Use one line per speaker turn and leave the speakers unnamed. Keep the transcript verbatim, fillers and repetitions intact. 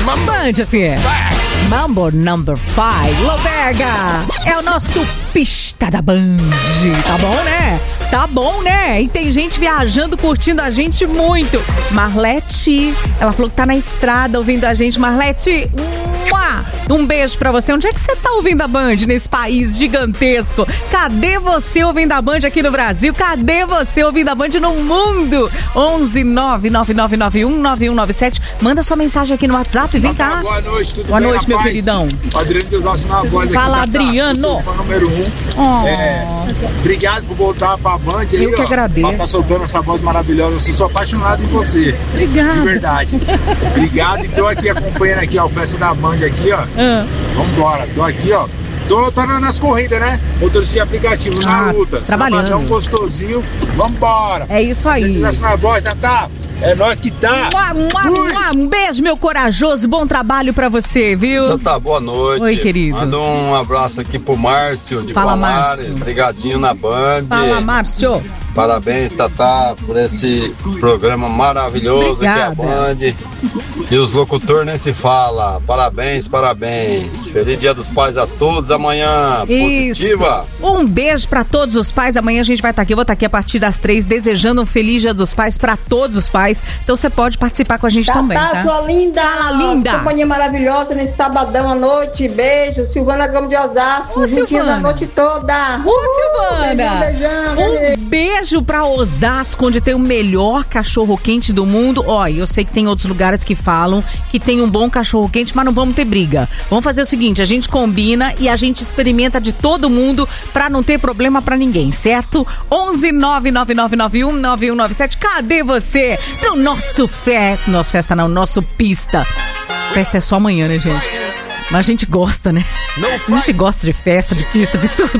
Band F M. Mambo number five. Lobega é o nosso pista da Band. Tá bom, né? Tá bom, né? E tem gente viajando, curtindo a gente muito. Marlete, ela falou que tá na estrada ouvindo a gente. Marlete, um beijo pra você. Onde é que você tá ouvindo a Band nesse país gigantesco? Cadê você ouvindo a Band aqui no Brasil? Cadê você ouvindo a Band no mundo? onze nove nove nove nove um nove um nove sete. Manda sua mensagem aqui no WhatsApp, vem cá.
Boa noite, tudo
Boa
bem,
noite, meu
rapaz?
queridão.
O Adriano de Osasco na voz aqui.
Fala,
tá,
Adriano.
Tá, número um.
Oh.
É, obrigado por voltar pra Band aí,
Eu que
ó,
agradeço.
pra tá soltando essa voz maravilhosa. Eu sou apaixonado em você.
Obrigada.
De verdade. Obrigado, e tô aqui acompanhando aqui, ó, a festa da Band aqui, ó.
Ah.
Vambora, tô aqui, ó. Tô, tô nas corridas, né? Motorista de aplicativo,
Ah,
na luta.
trabalhando.
Sabadão gostosinho. Vambora.
É isso aí.
Na voz, Tatá. É nós que tá.
Mua, mua, mua. Um beijo, meu corajoso. Bom trabalho pra você, viu?
Então tá, boa noite.
Oi, querido.
Manda um abraço aqui pro Márcio de
Fala,
Palmares.
Márcio.
Brigadinho na Band.
Fala, Márcio.
Parabéns, Tatá, por esse programa maravilhoso
Obrigada.
que é a Band. E os locutores nem se fala. Parabéns, parabéns. Feliz Dia dos Pais a todos amanhã. Positiva.
Isso. Um beijo pra todos os pais. Amanhã a gente vai estar aqui. Eu vou estar aqui a partir das três, desejando um feliz Dia dos Pais pra todos os pais. Então você pode participar com a gente
Tá,
também,
tá,
tá?
sua linda.
Fala, linda.
Companhia maravilhosa nesse sabadão à noite. Beijo. Silvana Gomes de Osasco.
Ô,
juntinhas
Silvana.
a noite toda.
Ô, Silvana.
Beijão, beijão.
Um beijo pra Osasco, onde tem o melhor cachorro-quente do mundo. Ó, eu sei que tem outros lugares que falam que tem um bom cachorro-quente, mas não vamos ter briga. Vamos fazer o seguinte, a gente combina e a gente experimenta de todo mundo pra não ter problema pra ninguém, certo? onze nove nove nove nove um nove um nove sete. Cadê você? No nosso festa. Nosso festa não, nosso pista. Festa é só amanhã, né, gente? Mas a gente gosta, né? A gente gosta de festa, de pista, de tudo.